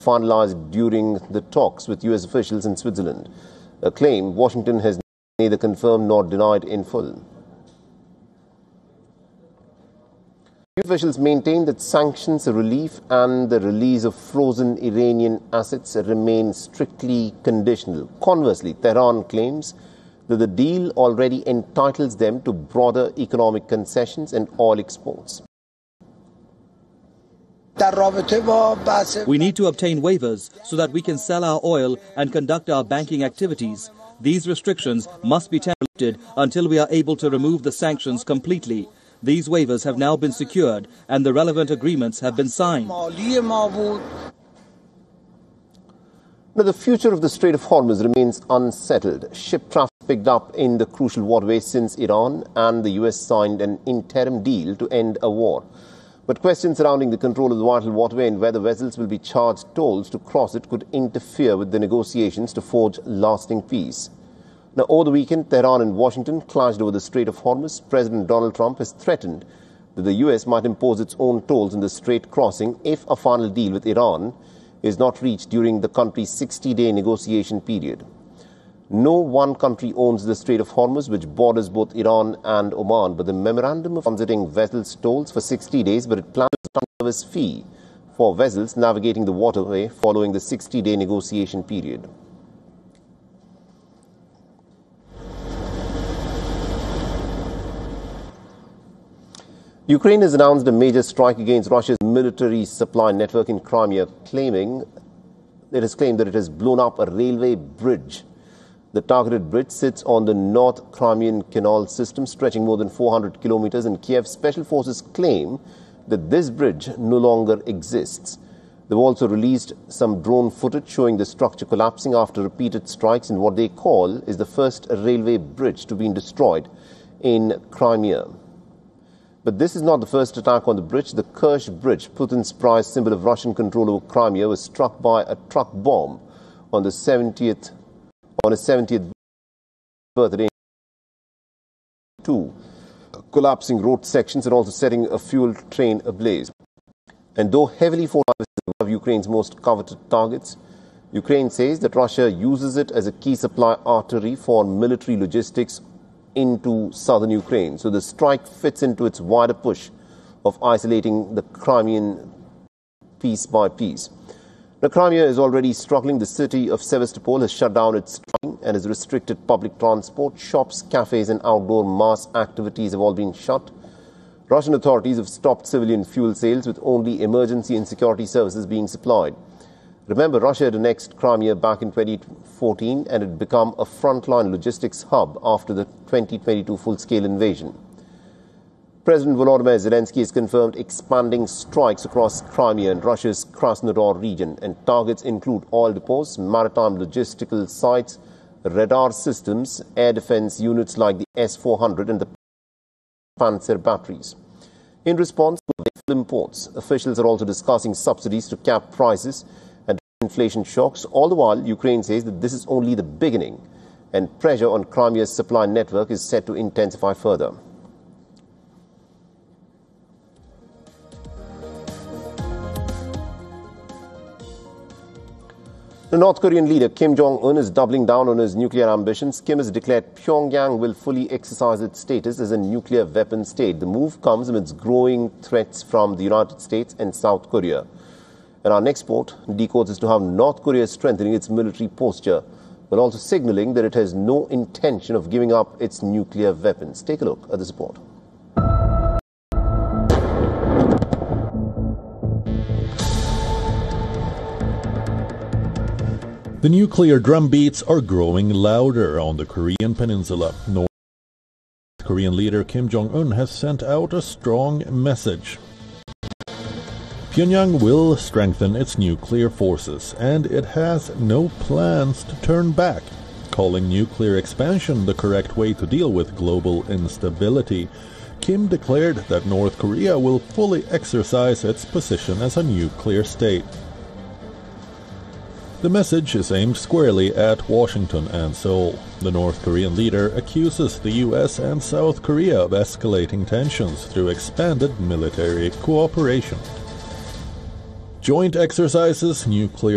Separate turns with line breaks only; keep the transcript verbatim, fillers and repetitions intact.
finalized during the talks with U S officials in Switzerland, a claim Washington has neither confirmed nor denied in full. Officials maintain that sanctions relief and the release of frozen Iranian assets remain strictly conditional. Conversely, Tehran claims that the deal already entitles them to broader economic concessions and oil exports.
We need to obtain waivers so that we can sell our oil and conduct our banking activities. These restrictions must be lifted until we are able to remove the sanctions completely. These waivers have now been secured and the relevant agreements have been signed.
Now, the future of the Strait of Hormuz remains unsettled. Ship traffic picked up in the crucial waterway since Iran and the U S signed an interim deal to end a war. But questions surrounding the control of the vital waterway and whether vessels will be charged tolls to cross it could interfere with the negotiations to forge lasting peace. Now, over the weekend, Tehran and Washington clashed over the Strait of Hormuz. President Donald Trump has threatened that the U S might impose its own tolls in the strait crossing if a final deal with Iran is not reached during the country's sixty-day negotiation period. No one country owns the Strait of Hormuz, which borders both Iran and Oman, but the memorandum of considering vessels tolls for sixty days, but it plans a service fee for vessels navigating the waterway following the sixty-day negotiation period. Ukraine has announced a major strike against Russia's military supply network in Crimea, claiming it has claimed that it has blown up a railway bridge. The targeted bridge sits on the North Crimean Canal system, stretching more than four hundred kilometers, and Kiev special forces claim that this bridge no longer exists. They've also released some drone footage showing the structure collapsing after repeated strikes in what they call is the first railway bridge to be destroyed in Crimea. But this is not the first attack on the bridge. The Kerch Bridge, Putin's prized symbol of Russian control over Crimea, was struck by a truck bomb on the seventieth on his seventieth birthday. Two collapsing road sections and also setting a fuel train ablaze. And though heavily fortified is one of Ukraine's most coveted targets, Ukraine says that Russia uses it as a key supply artery for military logistics into southern Ukraine. So the strike fits into its wider push of isolating the Crimean piece by piece. Now, Crimea is already struggling. The city of Sevastopol has shut down its train and has restricted public transport. Shops, cafes and outdoor mass activities have all been shut. Russian authorities have stopped civilian fuel sales, with only emergency and security services being supplied. Remember, Russia had annexed Crimea back in twenty fourteen and had become a frontline logistics hub after the twenty twenty-two full-scale invasion. President Volodymyr Zelensky has confirmed expanding strikes across Crimea and Russia's Krasnodar region, and targets include oil depots, maritime logistical sites, radar systems, air defense units like the S four hundred and the Panzer batteries. In response to vehicle imports, officials are also discussing subsidies to cap prices and inflation shocks. All the while, Ukraine says that this is only the beginning, and pressure on Crimea's supply network is set to intensify further. The North Korean leader Kim Jong-un is doubling down on his nuclear ambitions. Kim has declared Pyongyang will fully exercise its status as a nuclear weapon state. The move comes amidst growing threats from the United States and South Korea. And our next report decodes as to how North Korea is strengthening its military posture, but also signaling that it has no intention of giving up its nuclear weapons. Take a look at this report.
The nuclear drumbeats are growing louder on the Korean peninsula. North Korean leader Kim Jong-un has sent out a strong message. Pyongyang will strengthen its nuclear forces, and it has no plans to turn back, calling nuclear expansion the correct way to deal with global instability. Kim declared that North Korea will fully exercise its position as a nuclear state. The message is aimed squarely at Washington and Seoul. The North Korean leader accuses the U S and South Korea of escalating tensions through expanded military cooperation. Joint exercises, nuclear